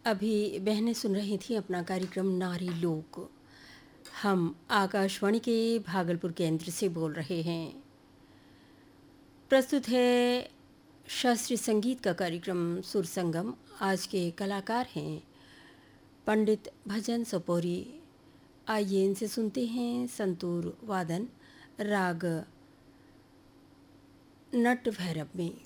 अभी बहनें सुन रही थी अपना कार्यक्रम नारी लोक। हम आकाशवाणी के भागलपुर केंद्र से बोल रहे हैं। प्रस्तुत है शास्त्रीय संगीत का कार्यक्रम सुर संगम। आज के कलाकार हैं पंडित भजन सपोरी। आइए इनसे सुनते हैं संतूर वादन राग नट भैरव में।